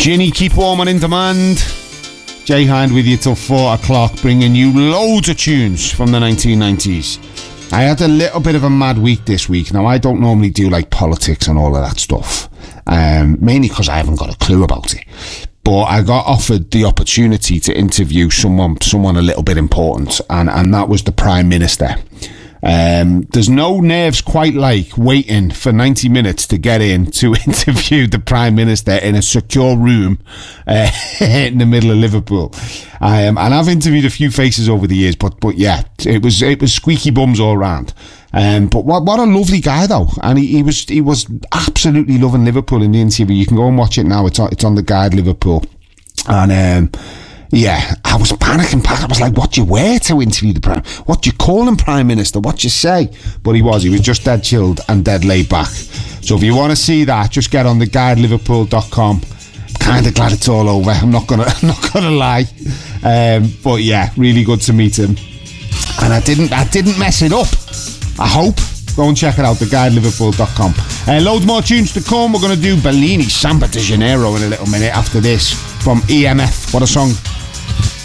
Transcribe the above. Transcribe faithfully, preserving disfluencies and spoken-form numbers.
Ginny, keep warm and in demand. Jay Hind with you till four o'clock, bringing you loads of tunes from the nineteen nineties. I had a little bit of a mad week this week. Now, I don't normally do like politics and all of that stuff, um, mainly because I haven't got a clue about it. But I got offered the opportunity to interview someone, someone a little bit important, and, and that was the Prime Minister. Um, there's no nerves quite like waiting for ninety minutes to get in to interview the Prime Minister in a secure room uh, in the middle of Liverpool. Um, and I've interviewed a few faces over the years, but but yeah, it was it was squeaky bums all round. Um, but what what a lovely guy though, and he, he was he was absolutely loving Liverpool in the interview. You can go and watch it now. It's on, it's on the Guide Liverpool, and um, yeah, I was panicking. I was like, what do you wear to interview the Prime? What do you call him Prime Minister? What do you say? But he was, he was just dead chilled and dead laid back. So if you want to see that, just get on the guide liverpool dot com. Kind of glad it's all over. I'm not gonna, I'm not gonna lie. Um, but yeah, really good to meet him. And I didn't, I didn't mess it up. I hope. Go and check it out, the guide liverpool dot com. Uh, loads more tunes to come. We're going to do Bellini, Samba de Janeiro in a little minute after this from E M F. What a song.